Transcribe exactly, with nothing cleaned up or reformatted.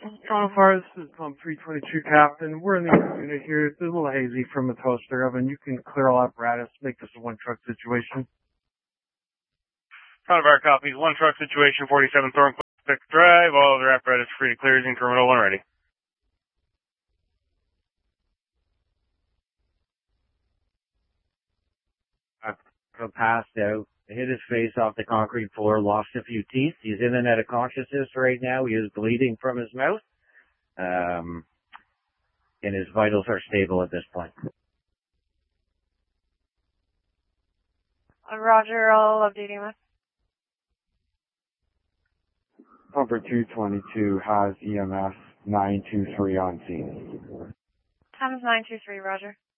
Toronto Fire, this is Pump three twenty-two, Captain. We're in the unit here. It's a little hazy from the toaster oven. You can clear all apparatus, make this a one-truck situation. Toronto Fire copies. One truck situation, forty-seven Thorncliffe Drive. All other apparatus free to clear using terminal one ready. Uh, passed out. Hit his face off the concrete floor, lost a few teeth. He's in and out of consciousness right now. He is bleeding from his mouth. Um, and his vitals are stable at this point. Uh, Roger, I'll update you. Pumper two twenty-two has E M S nine two three on scene. Times nine two three, Roger.